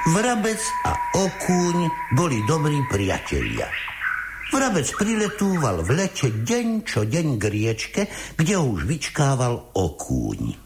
Vrabec a okúň boli dobrí priatelia. Vrabec priletúval v lete deň čo deň k riečke, kde ho už vyčkával okúň.